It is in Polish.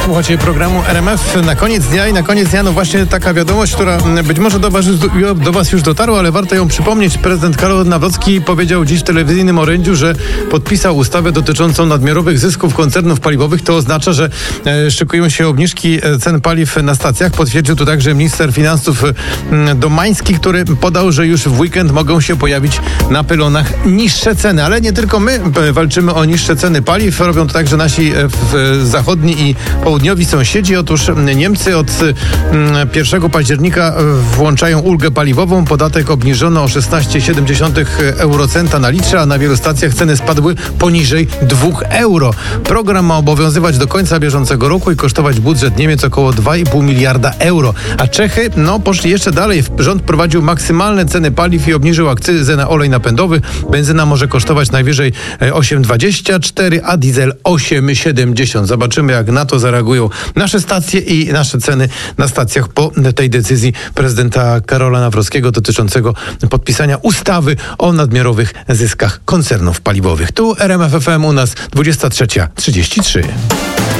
Słuchajcie programu RMF na koniec dnia i na koniec dnia no właśnie taka wiadomość, która być może do Was już dotarła, ale warto ją przypomnieć. Prezydent Karol Nawrocki powiedział dziś w telewizyjnym orędziu, że podpisał ustawę dotyczącą nadmiarowych zysków koncernów paliwowych. To oznacza, że szykują się obniżki cen paliw na stacjach. Potwierdził to także minister finansów Domański, który podał, że już w weekend mogą się pojawić na pylonach niższe ceny. Ale nie tylko my walczymy o niższe ceny paliw, robią to także nasi zachodni i południowi sąsiedzi. Otóż Niemcy od 1 października włączają ulgę paliwową. Podatek obniżono o 16,7 eurocenta na litrze, a na wielu stacjach ceny spadły poniżej 2 euro. Program ma obowiązywać do końca bieżącego roku i kosztować budżet Niemiec około 2,5 miliarda euro. A Czechy, poszli jeszcze dalej. Rząd prowadził maksymalne ceny paliw i obniżył akcyzę na olej napędowy. Benzyna może kosztować najwyżej 8,24, a diesel 8,70. Zobaczymy, jak na to zareagują nasze stacje i nasze ceny na stacjach po tej decyzji prezydenta Karola Nawrockiego dotyczącego podpisania ustawy o nadmiarowych zyskach koncernów paliwowych. Tu RMF FM, u nas 23:33.